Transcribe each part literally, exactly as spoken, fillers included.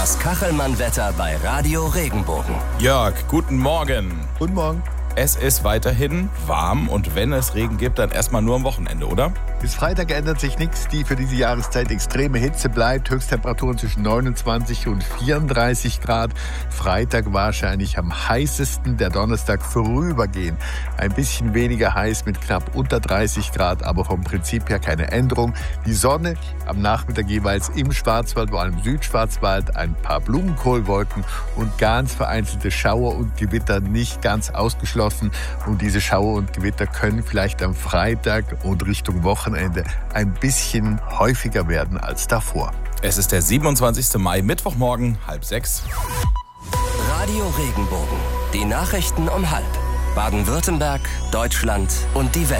Das Kachelmann-Wetter bei Radio Regenbogen. Jörg, guten Morgen. Guten Morgen. Es ist weiterhin warm und wenn es Regen gibt, dann erstmal nur am Wochenende, oder? Bis Freitag ändert sich nichts. Die für diese Jahreszeit extreme Hitze bleibt. Höchsttemperaturen zwischen neunundzwanzig und vierunddreißig Grad. Freitag wahrscheinlich am heißesten. Der Donnerstag vorübergehend ein bisschen weniger heiß mit knapp unter dreißig Grad, aber vom Prinzip her keine Änderung. Die Sonne am Nachmittag jeweils im Schwarzwald, vor allem im Südschwarzwald, ein paar Blumenkohlwolken und ganz vereinzelte Schauer und Gewitter nicht ganz ausgeschlossen. Und diese Schauer und Gewitter können vielleicht am Freitag und Richtung Wochenende ein bisschen häufiger werden als davor. Es ist der siebenundzwanzigster Mai, Mittwochmorgen, halb sechs. Radio Regenbogen. Die Nachrichten um halb. Baden-Württemberg, Deutschland und die Welt.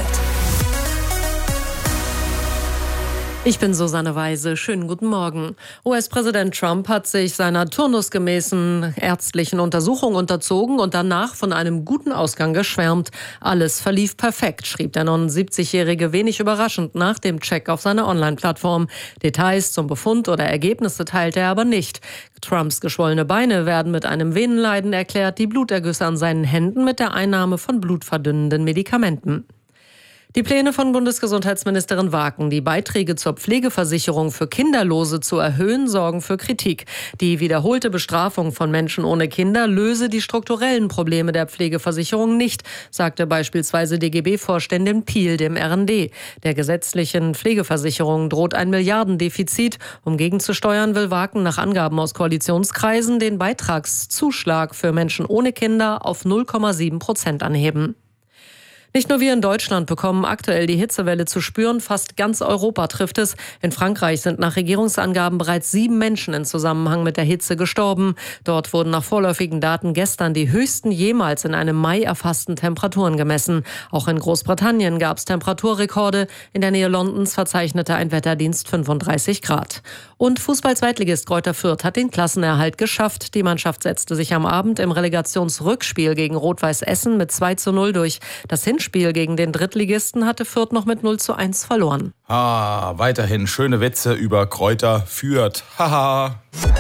Ich bin Susanne Weise. Schönen guten Morgen. U S-Präsident Trump hat sich seiner turnusgemäßen ärztlichen Untersuchung unterzogen und danach von einem guten Ausgang geschwärmt. Alles verlief perfekt, schrieb der neunundsiebzigjährige wenig überraschend nach dem Check auf seiner Online-Plattform. Details zum Befund oder Ergebnisse teilte er aber nicht. Trumps geschwollene Beine werden mit einem Venenleiden erklärt, die Blutergüsse an seinen Händen mit der Einnahme von blutverdünnenden Medikamenten. Die Pläne von Bundesgesundheitsministerin Waken, die Beiträge zur Pflegeversicherung für Kinderlose zu erhöhen, sorgen für Kritik. Die wiederholte Bestrafung von Menschen ohne Kinder löse die strukturellen Probleme der Pflegeversicherung nicht, sagte beispielsweise D G B-Vorständin Piel dem R N D. Der gesetzlichen Pflegeversicherung droht ein Milliardendefizit. Um gegenzusteuern, will Waken nach Angaben aus Koalitionskreisen den Beitragszuschlag für Menschen ohne Kinder auf null Komma sieben Prozent anheben. Nicht nur wir in Deutschland bekommen aktuell die Hitzewelle zu spüren, fast ganz Europa trifft es. In Frankreich sind nach Regierungsangaben bereits sieben Menschen in Zusammenhang mit der Hitze gestorben. Dort wurden nach vorläufigen Daten gestern die höchsten jemals in einem Mai erfassten Temperaturen gemessen. Auch in Großbritannien gab es Temperaturrekorde. In der Nähe Londons verzeichnete ein Wetterdienst fünfunddreißig Grad. Und Fußball-Zweitligist Greuther Fürth hat den Klassenerhalt geschafft. Die Mannschaft setzte sich am Abend im Relegationsrückspiel gegen Rot-Weiß Essen mit zwei zu null durch. Das Hinspiel gegen den Drittligisten hatte Fürth noch mit null zu eins verloren. Ah, weiterhin schöne Witze über Greuther Fürth. Haha.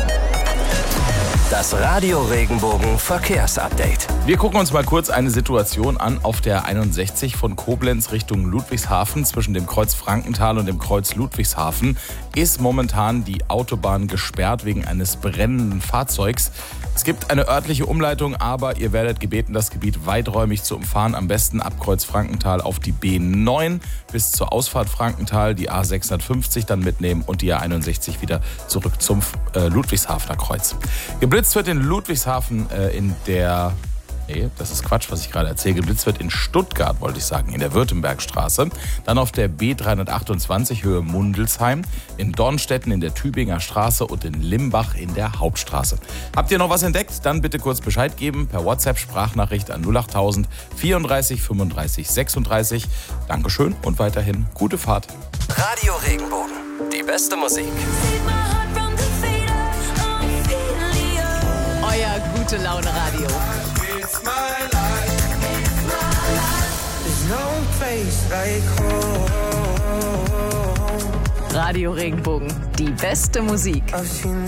Das Radio Regenbogen Verkehrsupdate. Wir gucken uns mal kurz eine Situation an auf der einundsechzig von Koblenz Richtung Ludwigshafen. Zwischen dem Kreuz Frankenthal und dem Kreuz Ludwigshafen ist momentan die Autobahn gesperrt wegen eines brennenden Fahrzeugs. Es gibt eine örtliche Umleitung, aber ihr werdet gebeten, das Gebiet weiträumig zu umfahren. Am besten ab Kreuz Frankenthal auf die B neun bis zur Ausfahrt Frankenthal, die A sechshundertfünfzig dann mitnehmen und die A einundsechzig wieder zurück zum äh, Ludwigshafener Kreuz. Geblitzt wird in Ludwigshafen äh, in der... Nee, das ist Quatsch, was ich gerade erzähle. Geblitzt wird in Stuttgart, wollte ich sagen, in der Württembergstraße. Dann auf der B dreihundertachtundzwanzig Höhe Mundelsheim, in Dornstetten in der Tübinger Straße und in Limbach in der Hauptstraße. Habt ihr noch was entdeckt? Dann bitte kurz Bescheid geben per WhatsApp-Sprachnachricht an null achttausend vierunddreißig fünfunddreißig sechsunddreißig. Dankeschön und weiterhin gute Fahrt. Radio Regenbogen. Die beste Musik. Euer Gute-Laune-Radio. Radio Regenbogen, die beste Musik.